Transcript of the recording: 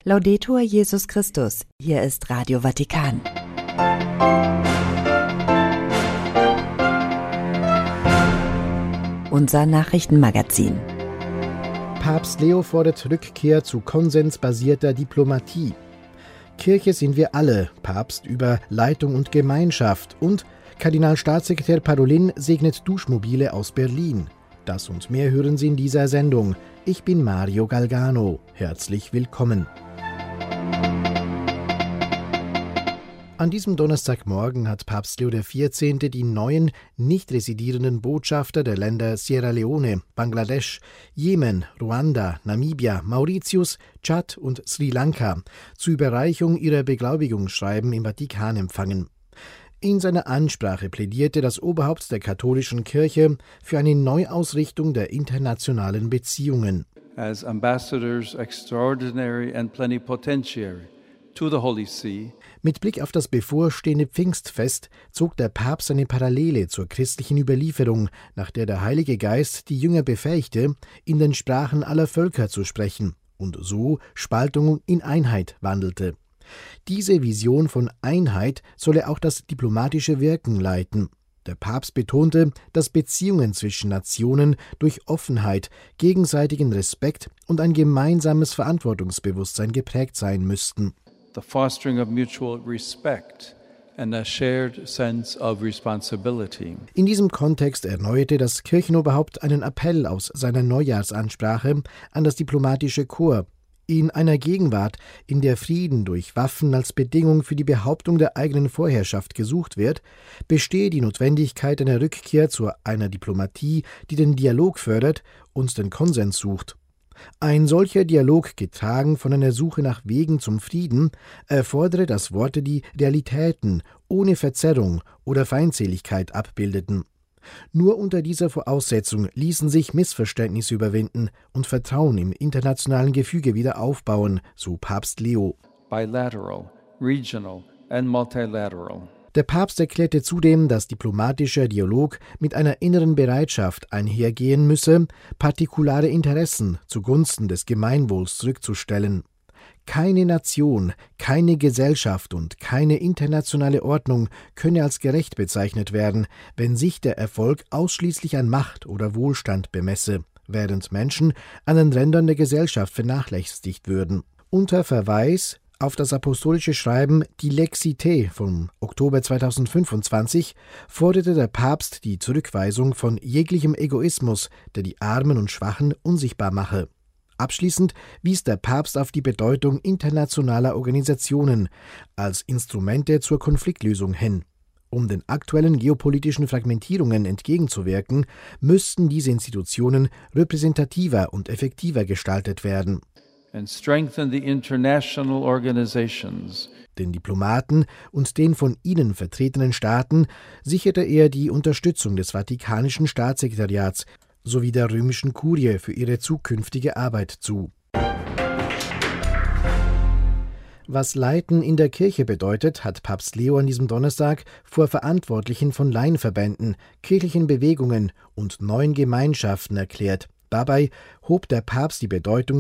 Laudetur Jesus Christus, hier ist Radio Vatikan. Unser Nachrichtenmagazin. Papst Leo fordert Rückkehr zu konsensbasierter Diplomatie. Kirche sind wir alle, Papst über Leitung und Gemeinschaft und Kardinalstaatssekretär Parolin segnet Duschmobile aus Berlin. Das und mehr hören Sie in dieser Sendung. Ich bin Mario Galgano. Herzlich willkommen. An diesem Donnerstagmorgen hat Papst Leo XIV. Die neuen, nicht residierenden Botschafter der Länder Sierra Leone, Bangladesch, Jemen, Ruanda, Namibia, Mauritius, Tschad und Sri Lanka zur Überreichung ihrer Beglaubigungsschreiben im Vatikan empfangen. In seiner Ansprache plädierte das Oberhaupt der katholischen Kirche für eine Neuausrichtung der internationalen Beziehungen. As ambassadors extraordinary and plenipotentiary to the Holy See. Mit Blick auf das bevorstehende Pfingstfest zog der Papst eine Parallele zur christlichen Überlieferung, nach der der Heilige Geist die Jünger befähigte, in den Sprachen aller Völker zu sprechen und so Spaltung in Einheit wandelte. Diese Vision von Einheit solle auch das diplomatische Wirken leiten. Der Papst betonte, dass Beziehungen zwischen Nationen durch Offenheit, gegenseitigen Respekt und ein gemeinsames Verantwortungsbewusstsein geprägt sein müssten. The fostering of mutual respect and a shared sense of responsibility. In diesem Kontext erneuerte das Kirchenoberhaupt einen Appell aus seiner Neujahrsansprache an das diplomatische Korps. In einer Gegenwart, in der Frieden durch Waffen als Bedingung für die Behauptung der eigenen Vorherrschaft gesucht wird, bestehe die Notwendigkeit einer Rückkehr zu einer Diplomatie, die den Dialog fördert und den Konsens sucht. Ein solcher Dialog, getragen von einer Suche nach Wegen zum Frieden, erfordere, dass Worte die Realitäten ohne Verzerrung oder Feindseligkeit abbildeten. Nur unter dieser Voraussetzung ließen sich Missverständnisse überwinden und Vertrauen im internationalen Gefüge wieder aufbauen, so Papst Leo. Bilateral, regional and multilateral. Der Papst erklärte zudem, dass diplomatischer Dialog mit einer inneren Bereitschaft einhergehen müsse, partikulare Interessen zugunsten des Gemeinwohls zurückzustellen. Keine Nation, keine Gesellschaft und keine internationale Ordnung könne als gerecht bezeichnet werden, wenn sich der Erfolg ausschließlich an Macht oder Wohlstand bemesse, während Menschen an den Rändern der Gesellschaft vernachlässigt würden. Unter Verweis auf das apostolische Schreiben Dilexité vom Oktober 2025 forderte der Papst die Zurückweisung von jeglichem Egoismus, der die Armen und Schwachen unsichtbar mache. Abschließend wies der Papst auf die Bedeutung internationaler Organisationen als Instrumente zur Konfliktlösung hin. Um den aktuellen geopolitischen Fragmentierungen entgegenzuwirken, müssten diese Institutionen repräsentativer und effektiver gestaltet werden. And strengthen the international organizations. Den Diplomaten und den von ihnen vertretenen Staaten sicherte er die Unterstützung des Vatikanischen Staatssekretariats sowie der römischen Kurie für ihre zukünftige Arbeit zu. Was Leiten in der Kirche bedeutet, hat Papst Leo an diesem Donnerstag vor Verantwortlichen von Laienverbänden, kirchlichen Bewegungen und neuen Gemeinschaften erklärt. Dabei hob der Papst die Bedeutung